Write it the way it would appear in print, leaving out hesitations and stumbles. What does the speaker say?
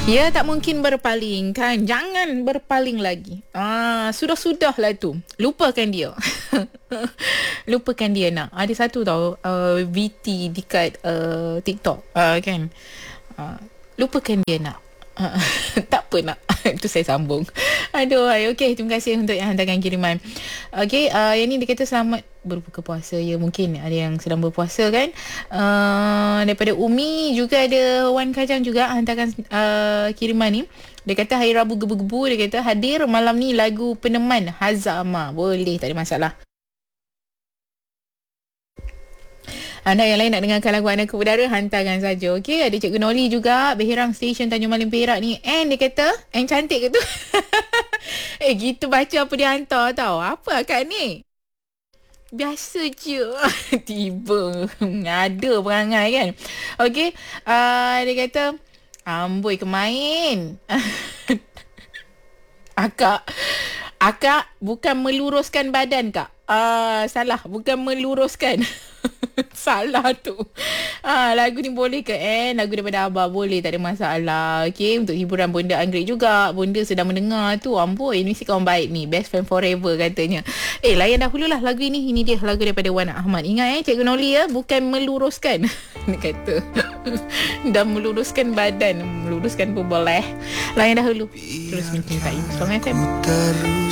Ya, tak mungkin berpaling kan. Jangan berpaling lagi. Sudah-sudahlah tu. Lupakan dia. Lupakan dia nak. Ada satu tau, VT dekat TikTok. Kan. Lupakan dia nak. Tak apa nak. Itu saya sambung. Aduh, okey, terima kasih untuk yang hantarkan kiriman. Okey, yang ni dia kata selamat berbuka puasa. Ya, mungkin ada yang sedang berpuasa kan. Daripada Umi juga ada Wan Kacang juga hantarkan kiriman ni. Dia kata hari Rabu gebu-gebu, dia kata hadir malam ni lagu Peneman Hazama. Boleh, tak ada masalah. Anda yang lain nak dengarkan lagu Anak Udara, hantarkan saja. Okey, ada Cikgu Noli juga, Berhirang Station Tanjung Malim Perak ni. And dia kata, and cantik ke tu? Gitu baca apa dia hantar tau. Apa akak ni? Biasa je. Tiba ada perangai kan. Okey, dia kata amboi kemain. Akak bukan meluruskan badan kak. Salah, bukan meluruskan. Salah tu. Lagu ni boleh ke? Lagu daripada Abah boleh, tak ada masalah. Okay, untuk hiburan Bonda Anggrek juga. Bonda sedang mendengar tu. Amboi, ini si kawan baik ni. Best friend forever katanya. Layan dahululah lagu ini. Ini dia lagu daripada Wan Ahmad. Ingat Cikgu Noli ya, bukan meluruskan. Dia kata. Dan meluruskan badan. Meluruskan pun boleh. Layan dahulu. Terus mencintai Strong FM.